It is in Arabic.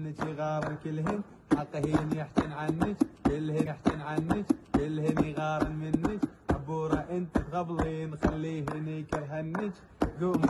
انك يغار كلهن حقهن يحتن عنك كلهن يحتن عنك كلهن يغارن منك عبوره انت تغبلين خليهن يكرهنك قوم